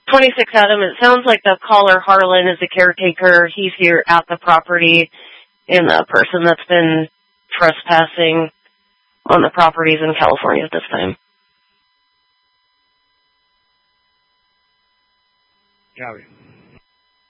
26 Adam, it sounds like the caller, Harlan, is a caretaker. He's here at the property, and the person that's been trespassing on the properties in California at this time. Copy.